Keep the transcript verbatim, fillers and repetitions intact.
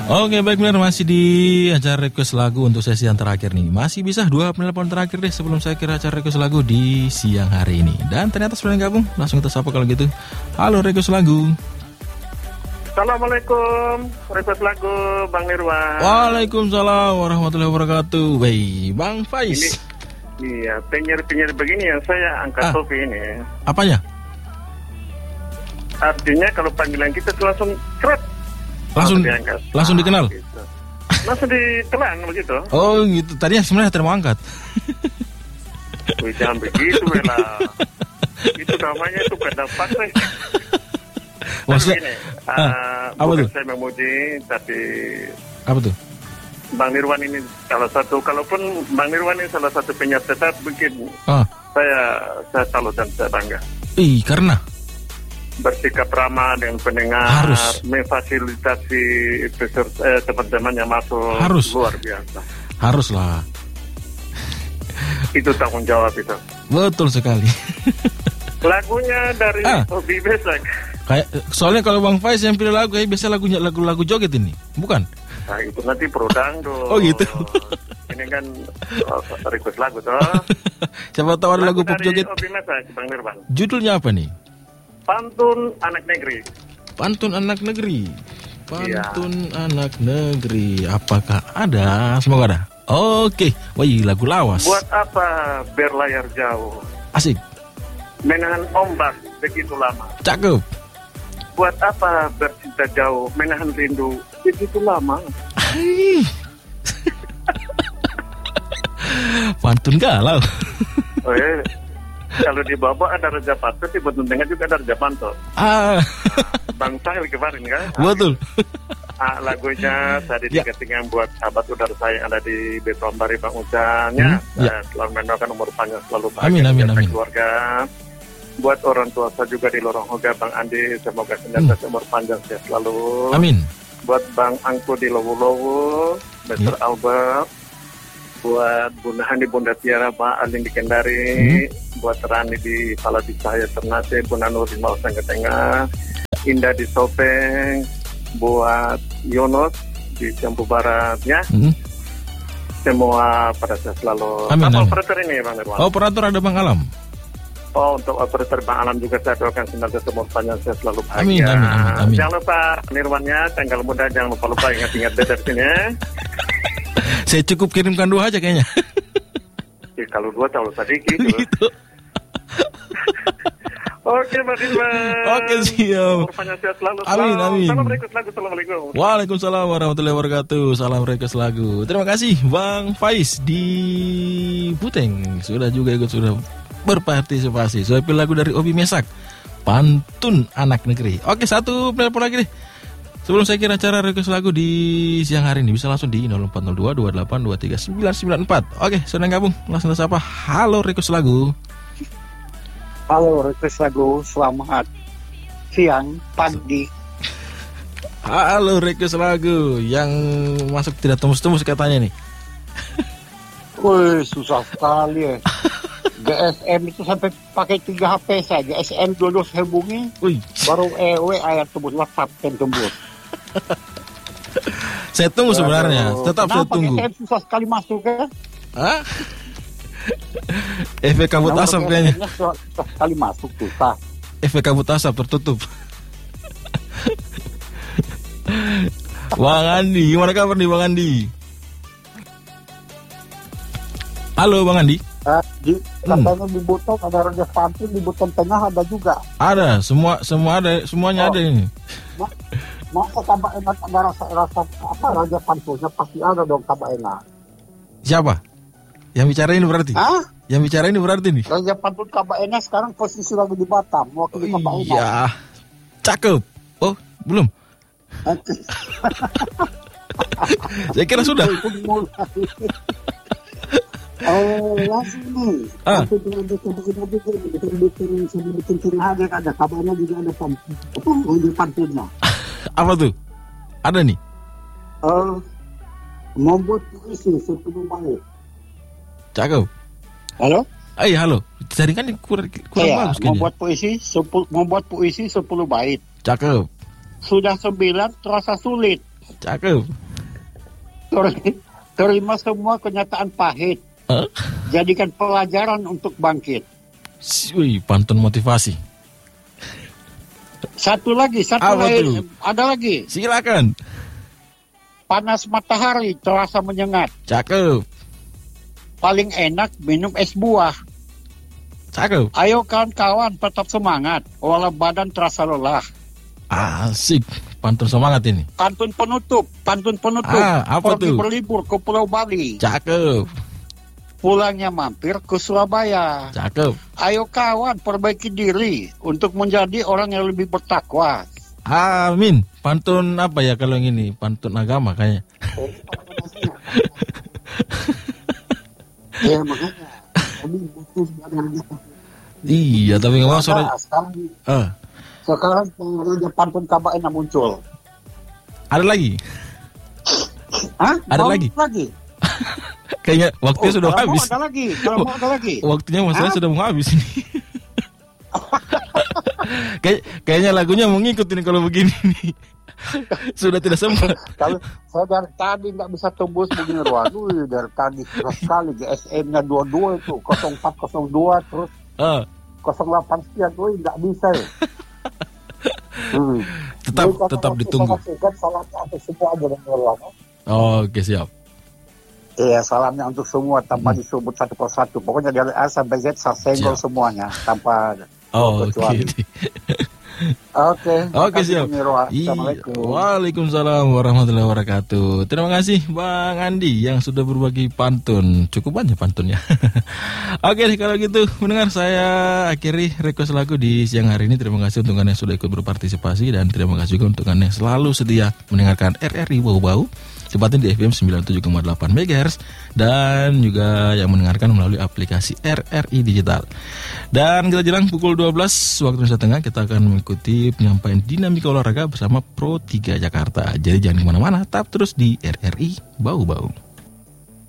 Oke, baik benar, masih di acara request lagu untuk sesi yang terakhir nih. Masih bisa dua penelpon terakhir deh sebelum saya kira acara request lagu di siang hari ini. Dan ternyata sudah gabung, langsung kita sapa kalau gitu. Halo request lagu. Assalamualaikum, request lagu Bang Nirwan. Waalaikumsalam warahmatullahi wabarakatuh. Wey, Bang Faiz. Ini, iya, penyiar-penyiar begini yang saya angkat ah, topi ini. Apanya? Artinya kalau panggilan kita langsung keret. Langsung diangkat. Langsung ah, dikenal. Gitu. Langsung ditelan begitu. Oh, gitu. Tadinya sebenarnya terima angkat. Wih, jangan begitu, Bella. Itu namanya itu pendapat saya. Maksudnya, begini, ah, uh, apa bukan tuh? saya memuji, tapi apa tuh? Bang Nirwan ini salah satu, kalaupun Bang Nirwan ini salah satu penyiar tetap, mungkin ah. saya saya salut dan saya bangga. Ih, karena bersikap ramah dengan pendengar, harus memfasilitasi peserta, eh, teman-teman yang masuk, harus luar biasa. Haruslah. Itu tanggung jawab itu. Betul sekali. Lagunya dari ah. Hobi Besak. Kayak soalnya kalau Bang Faiz yang pilih lagu, kayak biasa lagunya lagu-lagu joget ini, bukan? Nah itu nanti produng dong. Oh gitu. Ini kan oh, request lagu toh. Siapa tahu ada lagu, lagu pop joget. Hobi Besak, Bang Nirwan. Judulnya apa nih? Pantun Anak Negeri. Pantun Anak Negeri. Pantun ya. Anak Negeri. Apakah ada? Semoga ada. Oke. Wih, lagu lawas. Buat apa berlayar jauh? Asik. Menahan ombak begitu lama. Cakep. Buat apa bercinta jauh, menahan rindu begitu lama. Pantun galau. Oh iya. Kalau di bawah ada Raja Panto, di Bentun Tengah juga ada Raja Panto. Ah. Bang Sahil kemarin kan? Betul. Ah, lagunya tadi ya. Diketinggan buat sahabat saudara saya yang ada di Betombari Bang Ucannya. Hmm, ya. Selalu mendoakan umur panjang selalu bahagia. Amin, amin, amin. Keluarga. Buat orang tua saya juga di Lorong Hoga, Bang Andi, semoga senantiasa hmm. umur panjang sehat selalu. Amin. Buat Bang Angko di Lowu-Lowu, mister Ya. Albert. Buat Bunda Hani, Bunda Tiara, Pak Alin di Kendari, hmm. buat Rani di Paladi Cahaya Ternate, Bunda Nur di Mausang Ketengah, Indah di Sopeng, buat Yonos di Jambu Barat, ya. Hmm. Semua pada saya selalu. Amin, apa amin. operator ini, Bang Nirwan? Oh, operator ada Bang Alam. Oh, untuk operator Bang Alam juga saya doakan senantiasa umur panjang saya selalu bahagia. Amin, amin, amin, amin. Jangan lupa Nirwannya, tanggal muda jangan lupa-lupa ingat-ingat dari sini ya. Saya cukup kirimkan dua aja kayaknya. Ya, kalau dua terlalu sedikit. Gitu. Oke, Mbak Dilma. Oke, siap. Selalu. Amin, amin. Assalamualaikum, Assalamualaikum. Waalaikumsalam warahmatullahi wabarakatuh. Salam request lagu. Terima kasih Bang Faiz di Buteng. Sudah juga ikut sudah berpartisipasi. Saya pilih lagu dari Obi Mesak, Pantun Anak Negeri. Oke, satu penelpon lagi deh. Sebelum saya kira acara request lagu di siang hari ini, bisa langsung di nol empat nol dua dua delapan dua tiga sembilan sembilan empat. Oke, sudah gabung. Langsung kita sapa. Halo request lagu. Halo request lagu, selamat siang, pagi. Halo request lagu yang masuk tidak tembus-tembus katanya nih. Wih, susah sekali ya. G S M itu sampai pakai tiga H P saja. G S M dulu saya hubungi, Wih. baru E W ayat tembus, WhatsApp kan tembus. Saya tunggu sebenarnya, tetap saya tunggu. Kenapa G S M susah sekali masuk ya? Hah? Efek kabut asap kayaknya. Susah sekali masuk, susah. Efek kabut asap tertutup. Bang Andi, gimana kabar nih Bang Andi? Halo Bang Andi. Uh, di, katanya hmm. di Buton ada Raja Pantun, di Buton Tengah ada juga. Ada, semua semua ada, semuanya oh. ada ini. Ma, masa tambah enak ada rasa rasa apa Raja Pantunnya pasti ada dong tambah enak. Siapa? Yang bicara ini berarti? Hah? Yang bicara ini berarti nih? Raja Pantun Kaba Enak sekarang posisi lagi di Batam, wakil oh, Kaba Enak. Iya, cakep. Oh, belum? Saya kira sudah. Oh, langsung nih. Ah. Bikin ada ada kabarnya juga ada pantun pantunnya. Apa tuh? Ada nih? Oh, membuat puisi sepuluh bait. Cakep. Halo? Eh, halo. Jaringan kurang kurang iya, bagus kayaknya. Membuat puisi sepuluh membuat puisi sepuluh bait. Cakep. Sudah sembilan terasa sulit. Cakep. Terima semua kenyataan pahit. Huh? Jadikan pelajaran untuk bangkit. Wih, pantun motivasi. Satu lagi, satu Apa lagi, tuh? ada lagi. Silakan. Panas matahari terasa menyengat. Cakep. Paling enak minum es buah. Cakep. Ayo kawan-kawan tetap semangat, walau badan terasa lelah. Asik. Pantun semangat ini. Pantun penutup, pantun penutup. Ah, apa Pergi tuh? berlibur ke Pulau Bali. Cakep. Pulangnya mampir ke Surabaya. Cakep. Ayo kawan, perbaiki diri untuk menjadi orang yang lebih bertakwa. Amin. Pantun apa ya kalau yang ini? Pantun agama kayaknya. Ya makanya. Kami butuh sebenarnya. Iya, tapi nggak mau suara. Sekarang, Ah, sekarang pengaruhnya pantun kabarnya muncul. ada lagi. Hah? Ada Mau lagi? Lagi. Kayaknya waktunya Oh, sudah kalau habis. Mau ada lagi. Kalau mau ada lagi. Waktunya masalah Hah? sudah mau habis ini. Kayak kayaknya lagunya mau ngikut ini kalau begini nih. Sudah tidak sempat. Kalau saya dari tadi nggak bisa tembus begini, waduh dari tadi keras sekali G S M-nya dua dua itu nol empat nol dua terus Ah, nol delapan sekian, tuh nggak bisa ya. Hmm. tetap Jadi, tetap kalau ditunggu. saya saksikan salamnya untuk semua aja dan keluarga. Oke, siap. Iya, salamnya untuk semua tanpa disebut satu persatu. Pokoknya dari A sampai Z saya senggol Siap. semuanya tanpa Oh, oke. kecuali. Oke. Oke, makasih, siap. Bung Niro. Iya. Assalamualaikum. Waalaikumsalam warahmatullahi wabarakatuh. Terima kasih Bang Andi yang sudah berbagi pantun. Cukup banyak pantunnya. Oke deh, kalau gitu mendengar saya akhiri request lagu di siang hari ini. Terima kasih untuk Anda yang sudah ikut berpartisipasi, dan terima kasih juga untuk Anda yang selalu setia mendengarkan R R I Bau-Bau, tepatnya di F M sembilan puluh tujuh koma delapan megahertz, dan juga yang mendengarkan melalui aplikasi R R I Digital. Dan kita jelang pukul dua belas waktu Indonesia Tengah, kita akan mengikuti penyampaian dinamika olahraga bersama Pro tiga Jakarta. Jadi jangan kemana-mana, tetap terus di R R I Bau-Bau.